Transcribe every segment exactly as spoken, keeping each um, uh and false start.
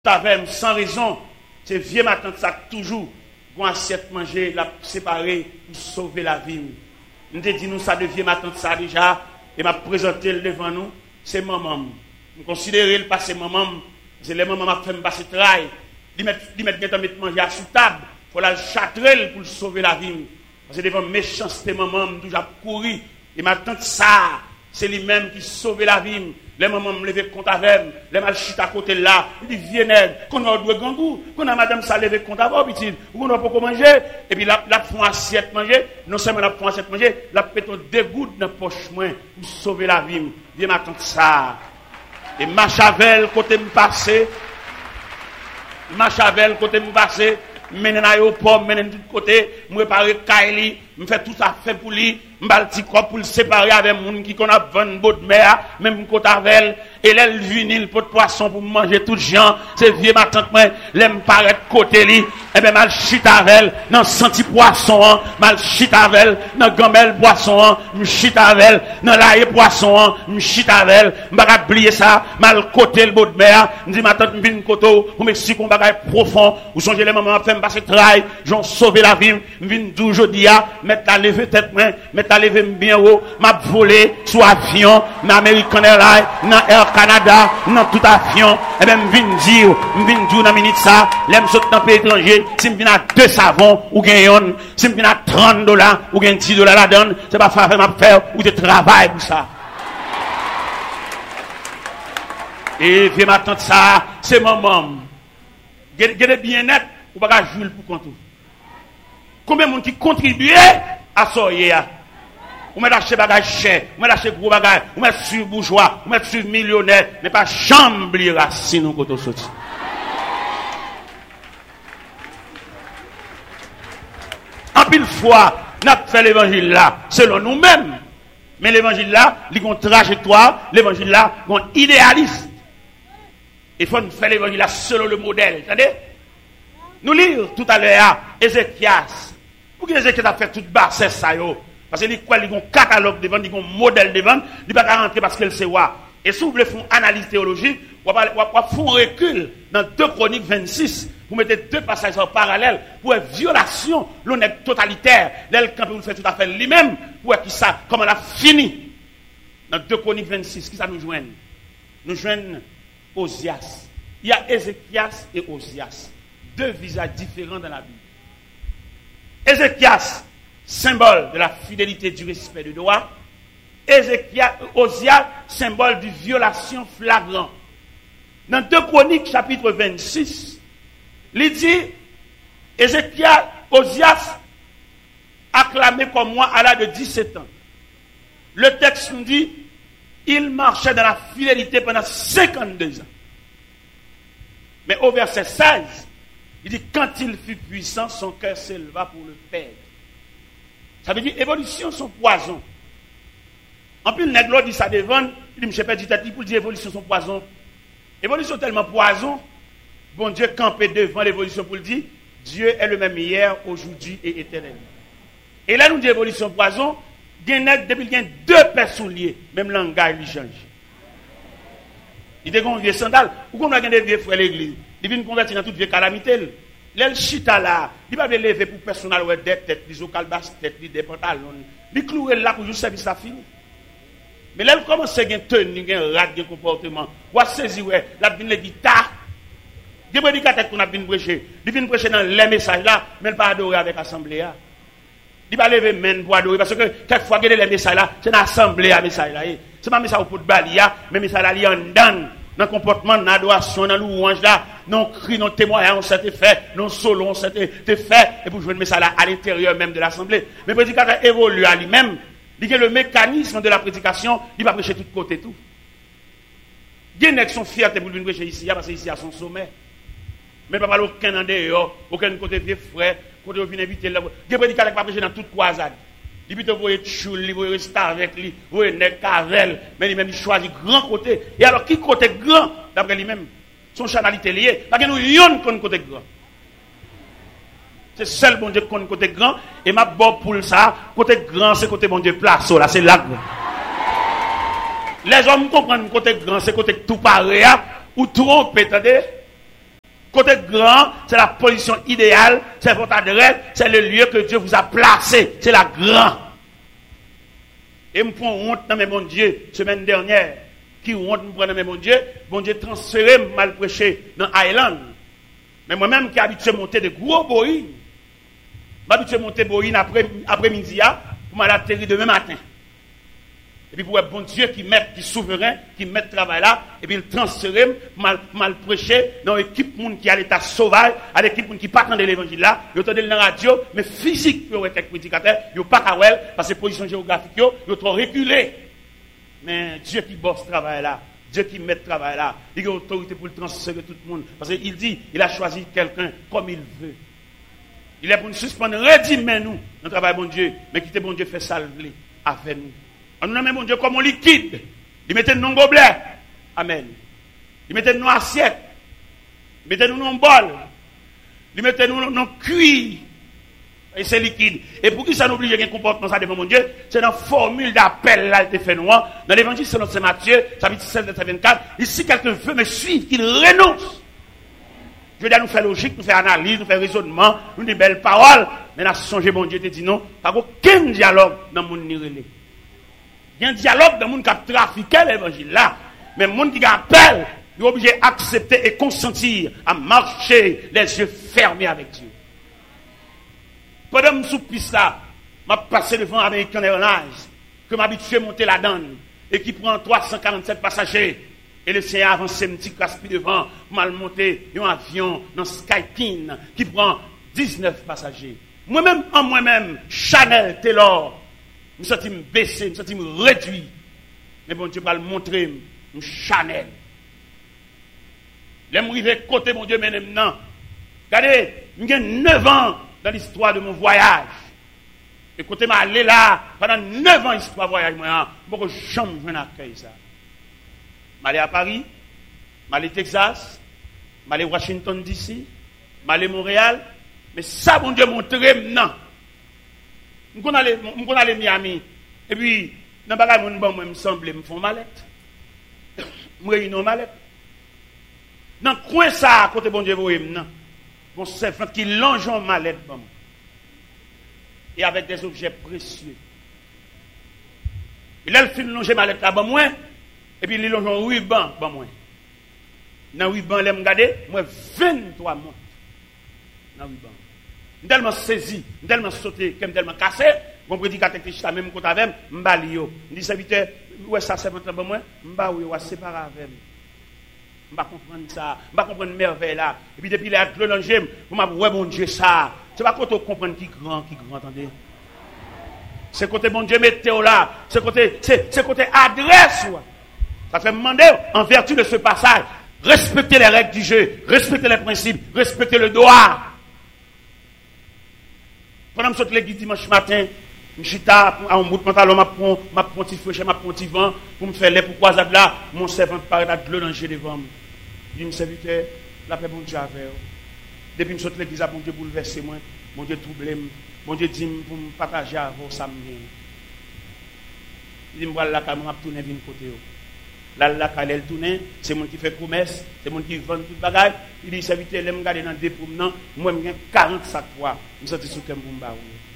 Avec sans raison, c'est vieux ma tante ça toujours, bon assiette manger, la séparer pour sauver la vie. Nous te dit nous ça de vieux ma tante ça déjà, et m'a présenté le devant nous, c'est maman. Nous considérons le passé maman, c'est les mamans m'a fait me passer travail, ils mettent ils mettent mettre manger sous table, faut la châtrer pour sauver la vie. Parce que devant méchanceté maman, toujours courir, et ma tante ça, c'est lui-même qui sauve la vie. Les mamans me lever compte avec, les mal chute à côté là, il dit viens qu'on a deux gangou, qu'on a madame ça lever compte avec, petit, ou on a pas manger, et puis la la font assiette manger, non seulement la font assiette manger, la péton deux gouttes dans poche moins pour sauver la vie. Viens m'attendre ça. Et Machavel côté me passer, Machavel côté me passer, menen aéroport, menen tout côté, me préparer Kaili, me fait tout ça fait pour lui, m'bal petit corps pour le séparer avec moun qui qu'on a vingt bout de mer, même côté avec et l'elle vinil pot de poisson pour manger tout gens, c'est vieux ma tante moi, l'aime paraître côté li, et ben mal chute avec dans senti poisson, mal chute avec dans gamelle poisson, me chute avec dans l'ail poisson, me chute avec, m'pa oublier ça, mal côté le bout de mer, me dit ma tante vinn koto, pour m'expliquer qu'on bagaille profond, ou songez les mamans fait me passer travail, j'ont sauvé la vie, me vinn dou jodi a, mettre la lever tête moi, mettre la lever bien haut, m'a volé sous avion, dans American Airlines, dans Air Canada, dans tout avion, et même vinn dire, vinn dire dans minute ça, l'aime saute dans pays étranger, si me vinn à deux savons ou gagne, si me vinn à trente dollars ou gagne dix dollars la donne, c'est pas faire m'a faire ou de travail pour ça. Et viens m'attendre ça, c'est maman. Gardez bien net, ou pas jouer pour compte. Combien de monde qui contribue à ça? Ou met acheter bagage cher, ou met acheter gros bagage, ou met sur bourgeois, ou met sur millionnaire, mais pas chambre racine ou côté sorti. En pile fois, n'a fait l'évangile là selon nous-mêmes. Mais l'évangile là, il y a une trajectoire, l'évangile là, il y a un idéaliste. Il faut faire l'évangile là selon le modèle, attendez? Nous lire tout à l'heure Ézéchias. Pour que Ézéchias a fait toute basse ça yo. Parce qu'il y a un catalogue devant, il y a un modèle devant, il ne peut pas rentrer parce qu'elle sait quoi. Et si vous voulez faire une analyse théologique, vous allez faire un recul dans deux Chroniques vingt-six, vous mettez deux passages en parallèle pour une violation, l'honnête totalitaire, l'aile quand vous faites tout à fait lui-même, pour qui ça, comment on a fini. Dans deux Chroniques vingt-six, qui ça nous joigne? Nous joignent Osias. Il y a Ézéchias et Osias. Deux visages différents dans la Bible. Ézéchias, symbole de la fidélité, du respect de droit. Ézéchias, Osias, symbole de violation flagrante. Dans deux Chroniques, chapitre vingt-six, il dit, Ézéchias, Osias, acclamé comme moi à l'âge de dix-sept ans. Le texte nous dit, il marchait dans la fidélité pendant cinquante-deux ans. Mais au verset seize, il dit, quand il fut puissant, son cœur s'éleva pour le perdre. Ça veut dire, évolution, son poison. En plus, le nègre dit ça devant, il dit, je ne sais pas, dit pour dire, évolution, son poison. Évolution tellement poison, bon Dieu campé devant l'évolution pour le dire, Dieu est le même hier, aujourd'hui et éternellement. Et là, nous dit évolution poison, il y a depuis qu'il y a deux personnes liées, même langage, il change. Il dit qu'on vieux sandal, ou qu'on a des vieux frères l'église. Il vient convertir dans toute vieille calamité. L'el chita là, il va lever pour personnel ou des têtes, des ocalbas têtes, des pantalons. Il clouer là pour juste service ça fini. Mais l'el commence à gagner tenue, gagner rat, gagner comportement. Ou à saisir ouais, la vinn le guitare. Des prédicateurs qu'on a vinn prêcher, il vient prêcher dans les messages là, mais pas adorer avec l'assemblée là. Il va lever main pour adorer parce que quelquefois gagner les messages là, c'est l'assemblée à message là. C'est pas message pour balia, mais message là li en dan. Dans le comportement, dans l'adoration, dans louange là, non cri, non témoignage, on s'était fait, non solo, on s'était fait, et pour jouer le message là à l'intérieur même de l'assemblée. Mais le prédicateur évolue à lui-même, il y a le mécanisme de la prédication, il va prêcher de tous côtés tout. Il y a des gens qui sont fiers pour venir prêcher ici, parce que ici à son sommet. Mais pas mal aucun en dehors, aucun côté vieux frère, côté où vient inviter là. Il y a des prédicateurs qui vont prêcher dans toute croisade. Il peut vous voyez choule, il vous rester avec lui, vous voyez nèg cavel, mais lui-même il choisit grand côté. Et alors qui côté grand d'après lui-même son chanalité lié, parce que nous yon qu'on côté grand. C'est seul bon Dieu qu'on côté grand et m'a bon pour ça, côté grand c'est côté bon Dieu place là, c'est là. Les hommes comprennent côté grand c'est côté tout pareil ou trompe, attendez. Côté grand, c'est la position idéale, c'est votre adresse, c'est le lieu que Dieu vous a placé. C'est la grande. Et me prend honte dans mes bon Dieu, semaine dernière, qui honte me prend dans mes bon Dieu, bon Dieu transféré, mal prêché dans Island. Mais moi-même qui habitué à monter de gros boïs, m'habitué à monter boïs après, après-midi, pour m'aller atterrir demain matin. Et puis pour un bon Dieu qui met, qui est souverain, qui met le travail là, et puis il transfère, mal, mal prêché, dans l'équipe qui a l'état sauvage, à l'équipe qui part dans l'évangile là, ils entendent dans la radio, mais physique, il y a quelques prédicateurs, ils n'ont pas qu'à voir, parce que position géographique, ils ont trop reculé. Mais Dieu qui bosse ce travail là, Dieu qui met le travail là, il a autorité pour le transférer tout le monde. Parce qu'il dit, il a choisi quelqu'un comme il veut. Il est pour nous suspendre, redimez nous, notre travail bon Dieu, mais quittez bon Dieu fait salver avec nous. On nous nomme bon Dieu comme un liquide. Il mettait nous dans gobelet. Amen. Il mettait nous dans assiette. Il mettait nous dans bol. Il mettait nous dans cuir. Et c'est liquide. Et pour qui ça nous oblige à un comportement ça devant mon Dieu, c'est dans la formule d'appel là qui fait nous. Dans l'évangile selon Saint Matthieu, chapitre seize, verset vingt-quatre, ici quelqu'un veut me suivre, qu'il renonce. Je veux dire, nous faire logique, nous faire analyse, nous faire raisonnement, nous des belles paroles. Mais nous songé, bon Dieu te dit non, pas aucun dialogue dans le monde ni relais. Il y a un dialogue dans le monde qui a trafiqué l'évangile là. Mais le monde qui appelle, il est obligé d'accepter et consentir à marcher les yeux fermés avec Dieu. Pendant que je suis piste là, je suis passé devant American Airlines, que m'habitué à monter la donne, et qui prend trois cent quarante-sept passagers. Et le Seigneur avance un petit caspi devant, mal monté un avion dans Skypin, qui prend dix-neuf passagers. Moi-même, en moi-même, Chanel, Taylor, je me sens me baisser, je me sens me réduire. Mais bon Dieu va le montrer, je Chanel. Je suis arrivé côté mon Dieu maintenant. Regardez, j'ai neuf ans dans l'histoire de mon voyage. Et côté m'a allé là, pendant neuf ans l'histoire de voyage, moi, je ne peux jamais accueillir ça. Je suis allé à Paris, je suis allé au Texas, je suis allé à Washington D C, je suis allé à Montréal. Mais ça, mon Dieu, montre maintenant. Je suis allé à Miami. Et puis, dans le bagage, moi, me semble, me font mallette. Je réunis une mallette. Dans le coin, ça, à côté bon Dieu, vous voyez maintenant. Bon serpent qui longe en mallette. Et avec des objets précieux. Et là, il fait longer mallette là, bon, moi. Et puis, il longe en ruban, bon, moi. Dans le ruban, il me regarde, moi, vingt-trois mois. Dans le ruban. Je suis tellement saisi, je suis tellement sauté, je suis tellement cassé. Mon prédicateur qui est même côté avec moi, je suis allé. Je dis, serviteur, ouais, ça, c'est votre moi. Je suis allé, séparer avec moi. Je ne vais pas comprendre ça. Je ne vais pas comprendre merveille là. Et puis, depuis les actes de l'angème, je vais ouais, bon Dieu, ça. C'est pas quand on comprend qui grand, qui grand, attendez. C'est côté bon Dieu, météo là. C'est côté, c'est côté adresse. Ça fait demander, en vertu de ce passage, respecter les règles du jeu, respecter les principes, respecter le droit. Pendant que je suis l'église dimanche matin, je suis à un bout de pantalon, je prends un petit feu, je prends un petit vent, pour me faire les pourquoi là, mon servant paraît de l'eau devant moi. Il me serviteur, la paix, bon Dieu avec vous. Depuis que je suis l'église, bon Dieu bouleversé moi, bon Dieu troublé moi, bon Dieu dit pour me partager avec vous, ça me vient. Il dit, voilà, la caméra tourne vers côté. Là, la caméra tourne, c'est moi qui fait promesse, c'est moi qui vend tout le bagage. Il dit, serviteur, je me garde dans des promenants, moi, je quarante sacs poids. Je suis sorti sur le Kembumba.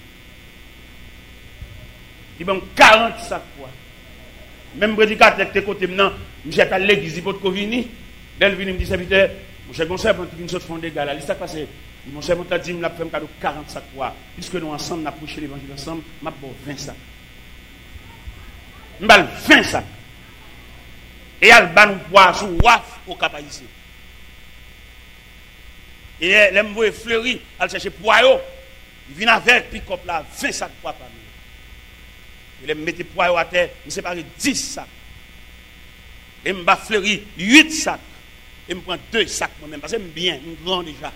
Il m'a quarante sacs poids. Même prédicateur qui est côté maintenant, je suis à l'église, il faut que vini. Dès qu'il me dit, serviteur, mon cher conseil, quand il font des gars là, il s'est passé. Mon cher conseil, il m'a fait un cadeau quarante sacs poids. Puisque nous ensemble, nous avons prêché l'évangile ensemble, je vais vingt sacs. Je vais vingt sacs. Et elle va nous boire sous waf au cap ici. Et elle me voit fleurir, elle cherche poireau. Il vient avec pick-up là, vingt sacs de poids par nous. Il me mettait poireau à terre, il me sépare dix sacs. Et me va fleurir huit sacs. Et me prend deux sacs moi-même, parce que je bien, je suis grand déjà.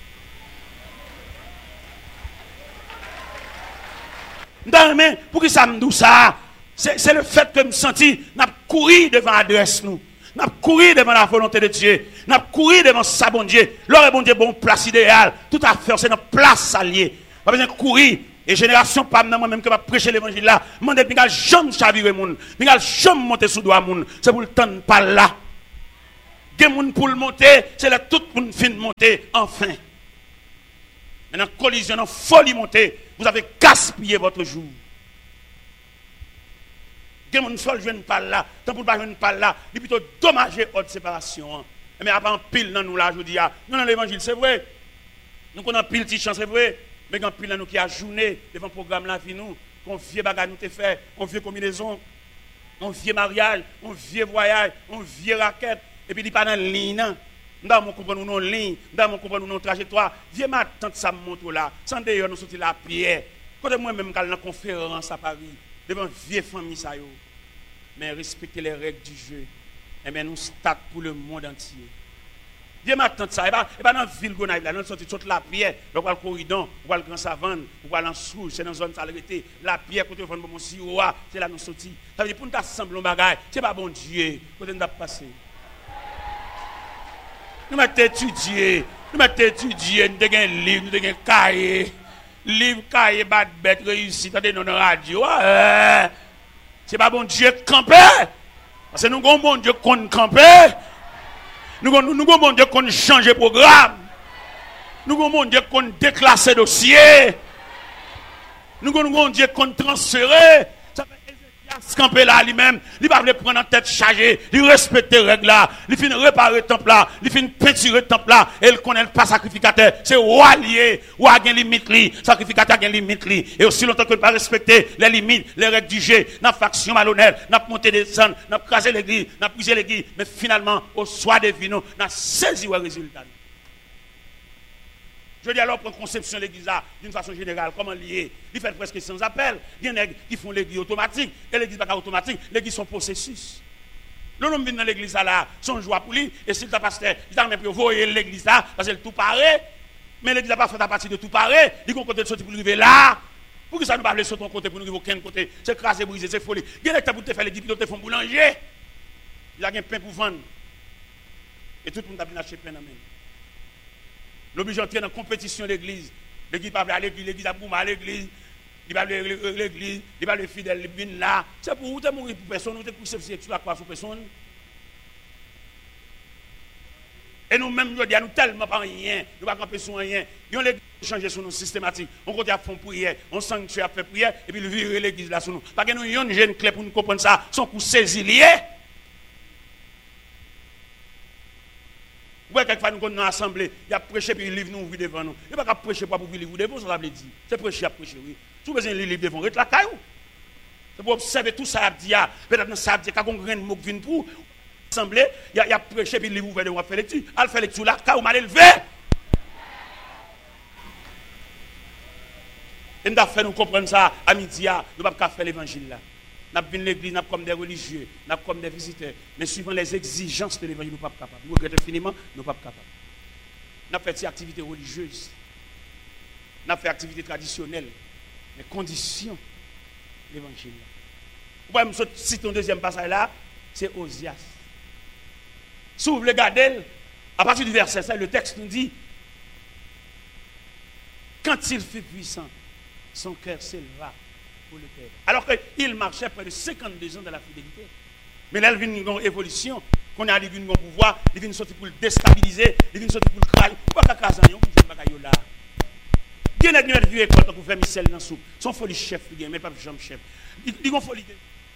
Non, pour que ça me dise ça? C'est le fait que je me senti, n'a couru devant l'adresse nous. N'a couru devant la volonté de Dieu. N'a couru devant sa bon Dieu. L'heure est bon Dieu, bon place idéal. Tout à fait, c'est notre place alliée. Pas besoin de courir. Et génération, pas moi-même qui va prêcher l'évangile là. Moi, je ne vais jamais chavirer moun. Je ne vais jamais monter sous doigt moun. C'est pour le temps pas là. Gen moun pour le monter, c'est là tout le monde fin de monter enfin. Maintenant, collision, en folie montée, vous avez gaspillé votre jour. Gen moun sol joine pas là, tant pour pas joine pas là, il plutôt dommager haute séparation. Mais après en pile dans nous là, je dis, nous dans l'évangile, c'est vrai. Nous connaissons pile petite chance, c'est vrai. Mais quand pile dans nous qui a journée devant le programme là, nous, qu'on vieux bagarre nous te fait, on vieux combinaison, on vieux mariage, on vieux voyage, on vieux raquette, et puis il pas dans ligne. Nous avons compris nos lignes, nous avons compris nos trajectoires. Viens ma tante ça monte là, sans d'ailleurs nous sortir la pierre. Quand moi-même quand dans conférence à Paris, devant vieille famille ça yo. Mais respecter les règles du jeu. Et bien nous start pour le monde entier. Viens ma tante ça, et pas et pas dans ville Gonaïve là, nous sortir toute la pierre, on va le corridon, on va le grand savane, on va en sous, c'est dans zone salubrité, la pierre côté fond mon siroa, c'est là nous sorti. Ça veut dire pour nous assembler bagaille, c'est pas bon Dieu, côté nous passer. Nous mettons étudier, nous mettons étudier, nous avons un livre, nous avons un cahier, livre, cahier, bad bête, réussi, dans nos radio. Ouais. C'est pas bon Dieu camper. Parce que nous avons bon Dieu qu'on camper. Nous avons bon Dieu qu'on change de programme. Nous avons bon Dieu qu'on déclasse dossier. Nous avons bon Dieu qu'on transfère. Ça fait Ézéchias camper là lui-même, il va le prendre en tête chargée, il respecte les règles là, il finit réparer le temple là, il finit peinturer le temple là, et il connaît pas sacrificateur, c'est roi lié, roi a une limite li, sacrificateur a une limite li, et aussi longtemps que ne pas respecter les limites, les règles du jeu, n'a faction malhonnête, n'a monté des sons, n'a crasé l'église, n'a brisé l'église, mais finalement au soir des vino, n'a saisi le résultat. Je dis alors, pour conception de l'église d'une façon générale, comment lier? Il fait presque sans appel. Il y en a qui font l'église automatique. Et l'église n'est pas automatique, l'église sont processus. L'homme vient dans l'église là, son joie pour lui, et s'il t'a pasteur, il t'a même envoyé l'église là, parce qu'elle tout paraît. Mais l'église n'a pas fait à partir de tout paraît. Il y a un côté de sortir pour arriver là. Pour que ça nous parle sur ton côté, pour nous arriver aucun côté. C'est crasé, brisé, c'est folie. Il y a des gens qui font les diplômes, qui font boulanger. Il y a un pain pour vendre. Et tout le monde a bien acheté pain dans la main. L'obligé d'entrer dans la compétition de l'église. L'église ne va pas à l'église, l'église a boumé à l'église. Il va à l'église, il va à fidèle, il vient là. C'est pour vous, tu es mourir pour personne, vous êtes pour se tu vas croire sur personne. Et nous-mêmes, nous disons tellement pas rien, nous ne pouvons pas camper sur rien. Nous avons changer sur nous systématique. On continue à faire prière, on sanctuaire à faire prière, et puis nous virer l'église là sur nous. Parce que nous avons une jeune clé pour nous comprendre ça, son coup saisi lié. Ouais, quelquefois nous sommes dans l'assemblée, il a prêché puis il livre nous ouvrir devant nous. Il n'y a pas qu'à prêcher pour ouvrir livre devant, ça veut dire. C'est prêcher à prêcher, oui. Si vous avez un livre devant, reste la caillou. C'est pour observer tout ça, dit, peut-être que ça dit, quand on a un mot qui vient pour l'assemblée, il a prêché puis il livre ouvert devant, on fait lecture. Elle fait lecture là, caillou mal élevé. Et nous avons fait nous comprendre ça à midi, nous ne pouvons pas faire l'évangile là. Nous avons vu l'église, nous avons comme des religieux, nous avons comme des visiteurs. Mais suivant les exigences de l'évangile, nous ne sommes pas capables. Nous regrettons infiniment, nous ne sommes pas capables. Nous avons fait des activités religieuses. Nous avons fait des activités traditionnelles. Mais conditions de l'évangile. Vous voyez, je cite un deuxième passage là, c'est Osias. Si vous voulez regarder, à partir du verset cinq, le texte nous dit, quand il fut puissant, son cœur s'éleva. Le Père. Alors qu'il marchait près de cinquante-deux ans dans la fidélité. Mais là, il vient une évolution. Quand il a une pouvoir, il vient sortir pour le déstabiliser, il vient sortir pour le crailler. Pourquoi il y a un peu là? Il y a une vieux école pour faire Michel dans la soupe. Son folie chef, il mais pas Jean chef. Il y a une folie.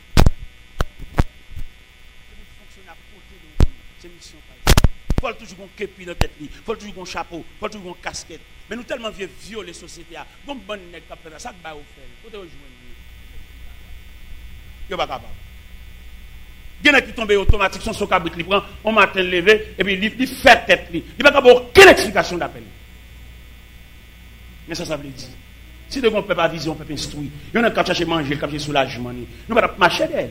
C'est une mission. Il faut toujours un képi dans la tête, il faut toujours un chapeau, il faut toujours une casquette. Mais nous tellement vieux violer la société. Nous sommes bonnes nègres qui ça que vous faites. Vous ne pouvez pas capable. Il y en a qui tombent automatique, son cabrit, il prend, on matin levé, et puis il fait tête. Il n'y a pas aucune explication d'appel. Mais ça, ça veut dire. Si nous ne pouvons pas viser, on peut pas instruire. Il y en a qui cherchent à manger, qui cherchent soulagement. Nous ne pouvons pas marcher d'elle.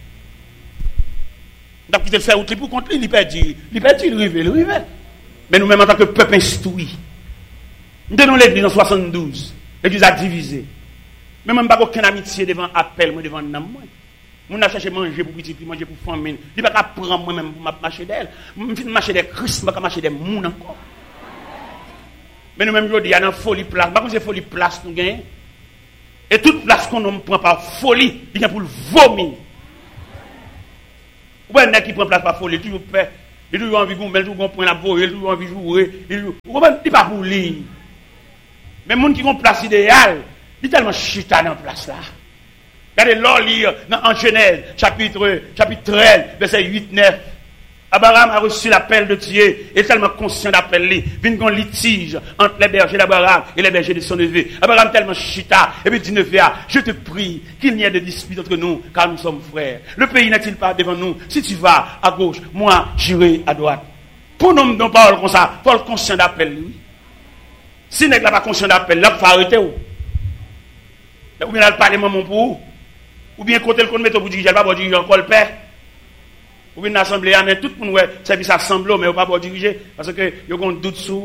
Nous avons quitté le faire outil pour contre lui, il perd, il perd, il rive, il rive. Mais nous-mêmes, en tant que peuple instruit, nous tenons l'église en soixante-douze. L'église a divisé. Mais même pas aucune amitié devant appel, moi devant nam moi. Mon a cherché manger pour petit, manger pour famille. Il pas qu'à prendre moi-même pour marcher d'elle. Je finis marcher des Christ, pas marcher des moun encore. Mais nous-mêmes, je dis, il y a une folie place. Pas que c'est folie place nous gagnons. Et toute place qu'on ne prend par folie, il y a pour le vomir. Ou bien, qui prend place par folie, toujours fait. Il a toujours envie de gommer, il a toujours point la voie, il a toujours envie de jouer. Il n'est pas pour lui. Mais les gens qui ont une place idéale, il est tellement chita dans la place là. Regardez l'or lire en Genèse, chapitre, chapitre treize, verset huit neuf. Abraham a reçu l'appel de Dieu, et est tellement conscient d'appel lui. Il y a un litige entre les bergers d'Abraham et les bergers de son neveu. Abraham tellement chita, et puis dit neveu, je te prie qu'il n'y ait de dispute entre nous, car nous sommes frères. Le pays n'est-il pas devant nous? Si tu vas à gauche, moi j'irai à droite. Pour nous, nous parlons comme ça, il faut être conscient d'appel lui. Si n'est pas conscient d'appel, là, il faut arrêter. Ou bien il parle maman pour vous. Ou bien côté le compte mettre pour diriger, il va pas diriger encore le père. Ou bien l'assemblée, mais tout le monde ouais, service assemblée, mais on va pas diriger parce que il y a un doute sur.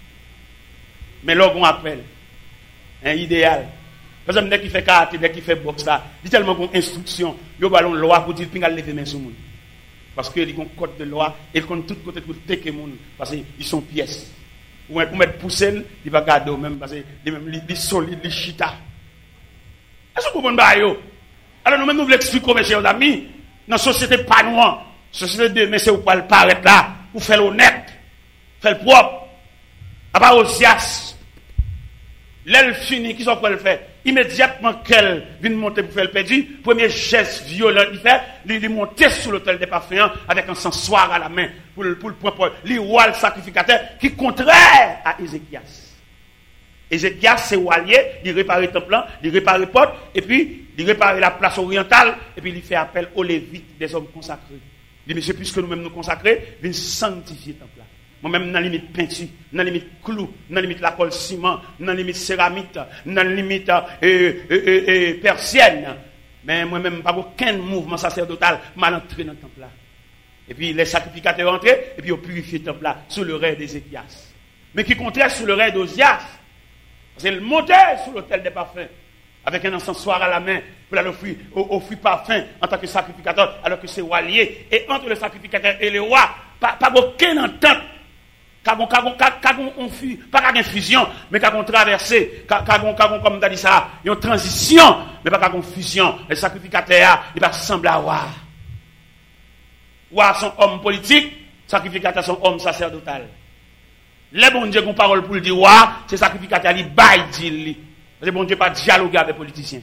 Mais là on appelle un idéal. Par exemple, dès qu'il fait karaté, dès qu'il fait boxe là, il y a tellement une instruction, il y a une loi pour dire qu'il a lever main sur le monde. Parce qu'il y a un code de loi et qu'on tout côté pour tecker le monde parce qu'ils sont pièces. Ou pour mettre poussel, il va garder même parce que même les solides, les chita. Est-ce que vous comprenez? Alors nous-mêmes nous voulons expliquer mes chers amis, dans la société pas noire, société de mais c'est où pas le paraître là, pour faire l'honnête, faire le propre. À part Osias, l'aile fini, qui sont quoi le faire? Immédiatement qu'elle vient monter pour faire le perdu, premier geste violent il fait, il monter sur l'autel des parfums avec un sensoir à la main pour le pour le point pour le roi le sacrificateur qui contraire à Ézéchias. Ézéchias c'est walier, il répare le temple, il répare les portes et puis il répare la place orientale et puis il fait appel aux lévites des hommes consacrés. Il dit monsieur puisque nous-mêmes nous consacrer, viens sanctifier le temple. Moi-même, dans la limite peinture, dans la limite clou, dans la limite la colle ciment, dans la limite céramique, dans la limite euh, euh, euh, euh, persienne. Mais moi-même, pas aucun mouvement sacerdotal m'a entré dans le temple là. Et puis les sacrificateurs entrés, et puis ils ont purifié le temple là, sous le règne d'Ézéchias. Mais qui contraire sous le règne d'Osias. C'est le monter sur l'autel des parfums, avec un encensoir à la main, pour l'offrir offrir parfum en tant que sacrificateur, alors que c'est roi lié. Et entre le sacrificateur et le roi, pas, pas aucune entente. Pas une fusion, mais une traversée, comme tu as dit ça, une transition, mais pas une fusion. Le sacrificateur, il va sembler à roi. Roi son homme politique, sacrificateur son homme sacerdotal. Les bon Dieu qui ont parole pour le dire roi, c'est sacrificateur, il baille dit. Parce que bon Dieu pas dialoguer avec les politiciens.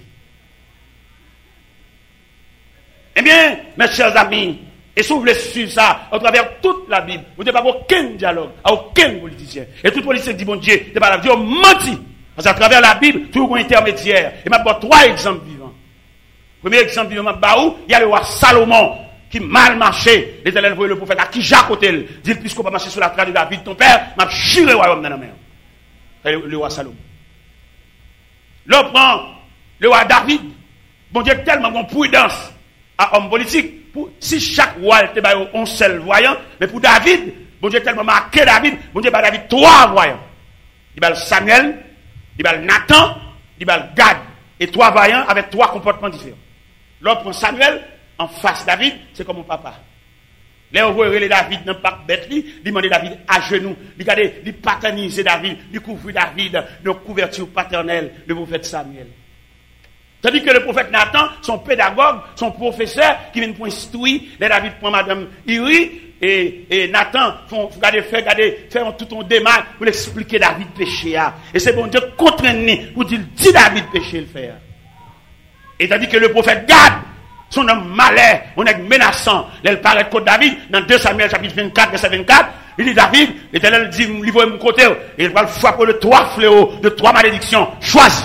Eh bien, mes chers amis, et si vous voulez suivre ça, à travers toute la Bible, vous n'avez pas aucun dialogue, à aucun politicien. Et tout politicien dit, bon Dieu, c'est pas la Dieu, menti. Parce qu'à travers la Bible, tout un intermédiaire. Et m'a donné trois exemples vivants. Premier exemple vivant, il y a le roi Salomon, qui mal marché. L'Éternel voyait le prophète à qui Jacques Otel. Dit, puisqu'on va marcher sur la trace de David, ton père, m'a chiré le royaume dans la mer. Le, le roi Salomon. Là, on prend le roi David. Bon Dieu, tellement bon prudence à homme politique. Si chaque roi était un seul voyant, mais pour David, bon Dieu tellement marqué David, bon Dieu, David trois voyants. Il y a Samuel, il y a Nathan, il y a Gad. Et trois voyants avec trois comportements différents. L'autre prend Samuel, en face David, c'est comme mon papa. Là, on voit les David dans le parc bête, il demande David à genoux, il regarde, il paternise David, il couvre David de couverture paternelle, le prophète Samuel. Tandis que le prophète Nathan, son pédagogue, son professeur, qui vient pour instruire, les David prend Madame Iri, et, et Nathan, font, regardez, fait, regardez, faire tout un démarche pour expliquer David péché. Et c'est bon Dieu contraint pour dire, dis David péché le faire. Et tandis que le prophète Gad, son homme malin, on est menaçant, il paraît contre David, dans deux Samuel chapitre vingt-quatre, verset vingt-quatre, il dit David, l'Éternel dit, livre mon côté, et il va le frapper de trois fléaux, de trois malédictions, choisis.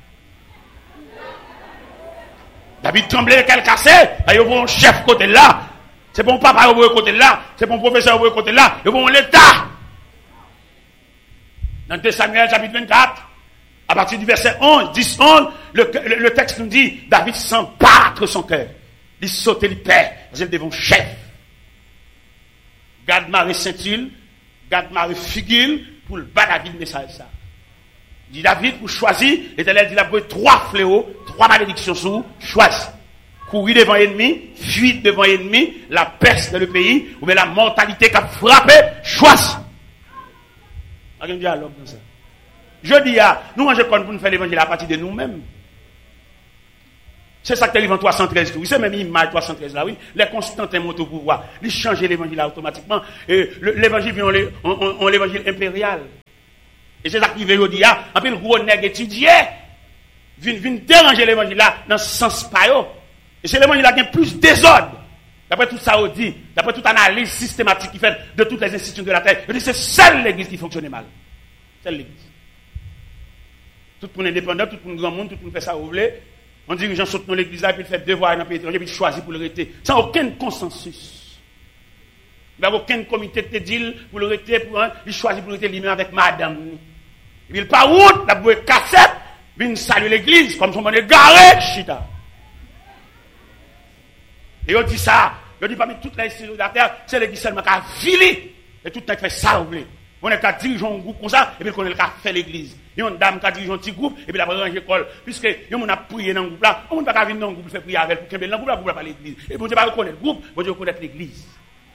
David tremblait, qu'elle cassait, il y a un chef côté là, c'est bon papa au côté là, c'est bon professeur au côté là, il y a bon l'État. Dans deux Samuel chapitre vingt-quatre, à partir du verset onze, dix, onze, le, le, le texte nous dit, David sent battre son cœur. Il saute, il perd, parce qu'il devant chef. Garde Marie Saint-Ile, garde Marie Figule, pour le bas David message ça. Il dit David, pour choisir, l'Éternel dit, il a pris trois fléaux, trois malédictions sous, choisis. Courir devant l'ennemi, fuir devant l'ennemi, la peste dans le pays, ou bien la mortalité qui a frappé, choisis. Il y a un dialogue dans ça. Je dis, ah, nous, on pour nous faire l'évangile à partir de nous-mêmes. C'est ça que tu en trois cent treize. Oui, c'est même image trois cent treize là, oui. Les Constantins montent au pouvoir. Ils changent l'évangile là automatiquement. Et l'évangile vient, on, on, on l'évangile impérial. Et c'est ça qui veut dire, en plus, le gros nègre étudié, vient, vient déranger l'évangile là dans ce sens pas. Et c'est l'évangile là qui a plus désordre. D'après tout ça, on dit, d'après toute analyse systématique qui fait de toutes les institutions de la terre, on dit c'est seule l'église qui fonctionne mal. Seule l'église. Tout le monde est indépendant, tout le monde grand monde, tout le monde fait ça, vous voulez. On dit que les gens sautent dans l'église là, puis ils font devoir dans le pays étranger, puis ils choisissent pour le rester. Sans aucun consensus. Il n'y a aucun comité de deal pour le rester, pour un, ils choisissent pour le rester lui-même avec madame. Et puis il part route, la bouée cassette, puis il salue l'église, comme son monde est garé, chita. Et on dit ça, on dit parmi toutes les institutions de la terre, c'est l'église seulement qui a filé. Et tout le monde fait ça, vous voulez. On est qu'à diriger un groupe comme ça, et puis on est qu'à faire l'église. Il y a une dame qui a dirigé un petit groupe, et puis la range l'école. Puisque, on a prié dans le groupe là, on ne peut pas venir dans le groupe, faire prier avec, pour qu'il y ait dans le groupe là, pour pas l'église. Et bon Dieu va reconnaître le groupe, bon Dieu reconnaître l'église.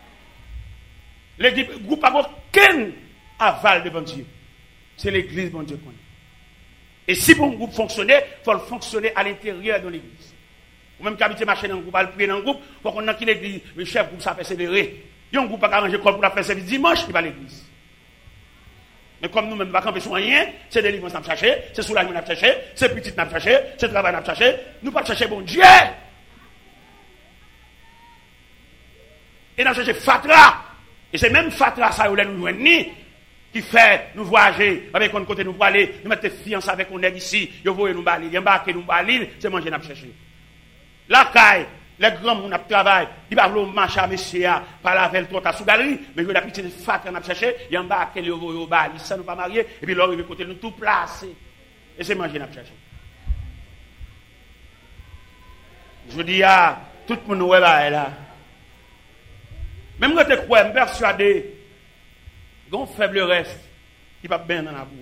Le groupe n'a aucun aval devant Dieu. C'est l'église, bon Dieu connaît. Et si pour un groupe fonctionner, il faut le fonctionner à l'intérieur de l'église. Ou même qu'habiter marcher dans le groupe, aller prier dans le groupe, pour qu'on ait qui l'église, le chef groupe, ça persévérer. Il y a un groupe qui a arrangé pour la faire service dimanche, il va à l'église. Mais comme nous-mêmes, nous ne pouvons pas camper sur rien, c'est des livres qu'on a cherché, c'est soulagement qu'on a cherché, c'est petit qu'on a cherché, c'est travail qu'on a cherché, nous ne pouvons pas chercher bon Dieu. Et nous avons cherché Fatra. Et c'est même Fatra, ça, nous joignons, qui fait nous voyager, avec un côté nous pour aller, nous mettre fiancés avec un nègre ici, nous voyons nous balir, nous embarquer nous balir, c'est manger nous chercher. La caille, les grands gens qui travaillent, ils ne peuvent pas marcher à monsieur, par la veille, tout à sous galerie, mais je vais la petite fat qu'on a cherché, ils embarquent les euros, ils baillent, ils ne sont pas mariés, et puis leur côté nous tout placé. Et c'est manger nous chercher. Je dis à tout le monde, ouais, là. Même quand tu crois, je suis persuadé, il y a un faible reste qui va bien dans la boue.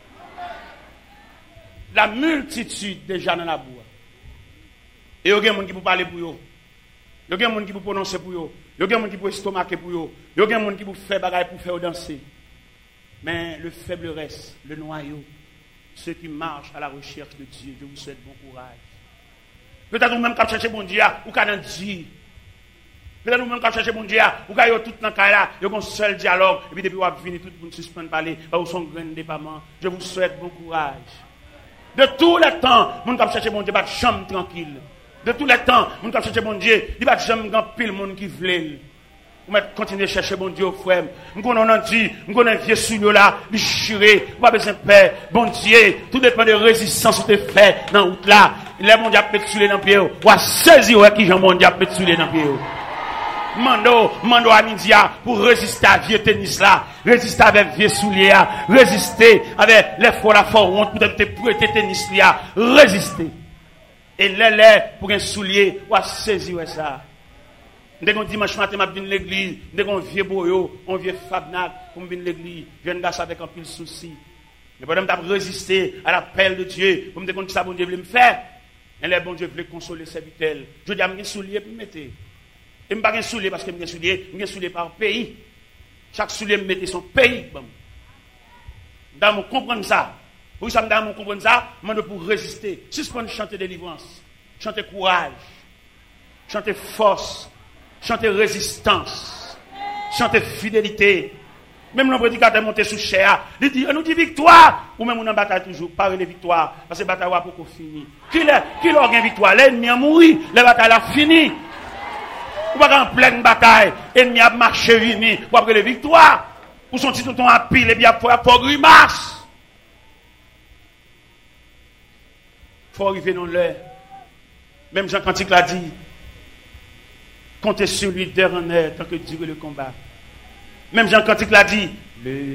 La multitude déjà dans la boue. Et il y a des gens qui peuvent parler pour eux. Il y a des gens qui peuvent prononcer pour eux. Il y a des gens qui peuvent estomaquer pour eux. Il y a des gens qui peuvent faire bagaille pour faire danser. Mais le faible reste, le noyau, ceux qui marchent à la recherche de Dieu, je vous souhaite bon courage. Peut-être vous-même qui cherchez bon Dieu, ou qui dans Dieu. Peut-être vous-même qui cherchez bon Dieu, ou qui avez tout dans le cas là, il y a un seul dialogue, et puis depuis vous avez fini, tout le monde suspend de parler, vous sont grain de départ. Je vous souhaite bon courage. De tous les temps, vous qui cherchez bon Dieu, pas de chambre tranquille. De tous les temps, vous qui cherchez bon Dieu, il n'y a pas de chambre pile monde qui veut. Vous continuez à chercher bon Dieu, frère. Nous connaissons dit, nous connaissons vieux souillot là, déchiré, vous pas besoin de paix. Bon Dieu, tout dépend de résistance que tu fais dans la route là. Les mondiaux à mettre souillé dans le pied. Ou à saisir qui j'en mondiaux à mettre souillé dans le pied. Mando, mando à midi pour résister à vieux tennis là, résister avec vieux souliers, résister avec les fois la fois honte pour te prêter tennis là, résister. Et les les pour un soulier, ou à saisir ça. Dès qu'on dimanche matin, je viens à l'église, dès qu'on vieux boyo, on vieux fabnac, on vient à l'église, je viens de avec un pile souci. Mais pendant que je résister à l'appel de Dieu, pour me dire que ça, bon Dieu voulait me faire, et les bon Dieu voulait consoler ses vitelles. Je dis à mes souliers pour me mettre. Et je ne pas un soulier parce que je suis soulier, je suis soulier par pays. Chaque soulier me mettait son pays. Dans mon comprendre ça. Pour ça, dans mon comprendre ça, je pour résister. Suspendre chanter délivrance, chanter courage, chanter force, chanter résistance, chanter fidélité. Même le prédicateur monté sous chair, il dit, on nous dit victoire, ou même on en bataille toujours, parler de victoire, parce que la bataille va pour finir. Qui l'a gagné victoire? L'ennemi a mouru, la bataille a fini. Ou pas en pleine bataille, l'ennemi a marché vini, ou après les victoires, ou son petit tonton a pile, et bien, il faut grimace. Il faut arriver dans l'heure. Même Jean Cantique l'a dit, comptez sur lui d'heure en heure, tant que dure le combat. Même Jean Cantique l'a dit, le